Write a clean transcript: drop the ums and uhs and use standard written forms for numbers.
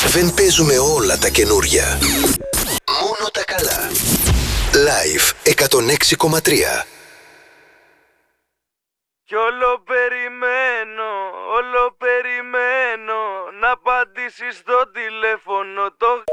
Δεν παίζουμε όλα τα καινούρια. Μόνο τα καλά. Live 106,3. Κι όλο περιμένω να απαντήσεις στο τηλέφωνο. Το